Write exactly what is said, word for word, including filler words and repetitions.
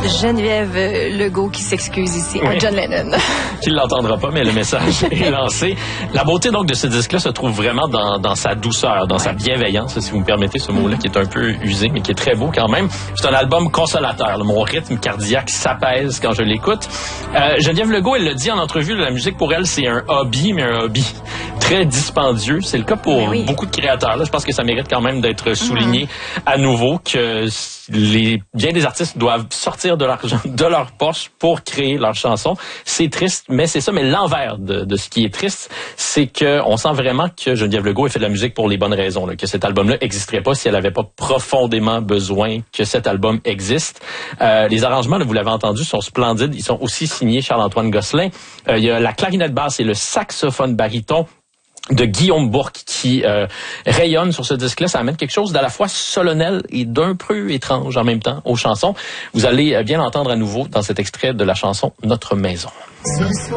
Geneviève Legault qui s'excuse ici oui. à John Lennon. Qui ne l'entendra pas, mais le message est lancé. La beauté donc de ce disque-là se trouve vraiment dans, dans sa douceur, dans ouais. sa bienveillance, si vous me permettez ce mot-là, qui est un peu usé, mais qui est très beau quand même. C'est un album consolateur. Là. Mon rythme cardiaque s'apaise quand je l'écoute. Euh, Geneviève Legault, elle le dit en entrevue, la musique pour elle, c'est un hobby, mais un hobby très dispendieux. C'est le cas pour oui. beaucoup de créateurs. Là. Je pense que ça mérite quand même d'être souligné mm-hmm. à nouveau que les, bien des artistes doivent sortir de l'argent de leur poche pour créer leurs chansons. C'est triste, mais c'est ça. Mais l'envers de, de ce qui est triste, c'est que on sent vraiment que Geneviève Legault a fait de la musique pour les bonnes raisons. Là, que cet album-là n'existerait pas si elle n'avait pas profondément besoin que cet album existe. Euh, les arrangements, là, vous l'avez entendu, sont splendides. Ils sont aussi signés Charles-Antoine Gosselin. Euh, il y a la clarinette basse et le saxophone baryton de Guillaume Bourque qui euh, rayonne sur ce disque-là. Ça amène quelque chose d'à la fois solennel et d'un peu étrange en même temps aux chansons. Vous allez bien l'entendre à nouveau dans cet extrait de la chanson Notre Maison. Ce soir.